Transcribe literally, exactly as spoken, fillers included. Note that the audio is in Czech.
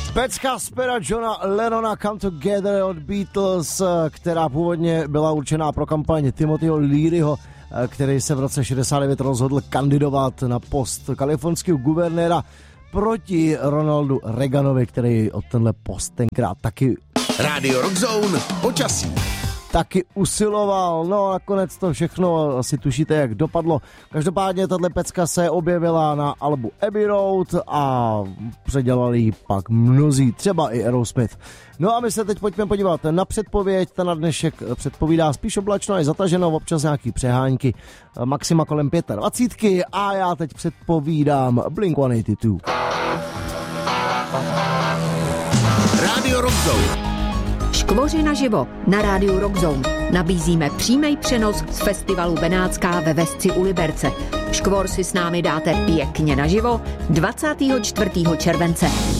Pecka z pera Johna Lennona Come Together od Beatles, která původně byla určená pro kampaň Timothyho Learyho, který se v roce šedesát devět rozhodl kandidovat na post kalifornského guvernéra proti Ronaldu Reaganovi, který od tenhle post tenkrát taky Rádio Rockzone počasí. taky usiloval. No nakonec to všechno asi tušíte, jak dopadlo. Každopádně tato pecka se objevila na albu Abbey Road a předělali ji pak mnozí, třeba i Aerosmith. No a my se teď pojďme podívat na předpověď. Ta na dnešek předpovídá spíš oblačno a zataženo, občas nějaký přehánky, maxima kolem dvacet pět a já teď předpovídám Blink sto osmdesát dva. Rádio Rockzone. Škvoři naživo na rádiu Rockzone. Nabízíme přímý přenos z festivalu Benátská ve Vesci u Liberce. Škvor si s námi dáte pěkně naživo dvacátého čtvrtého července.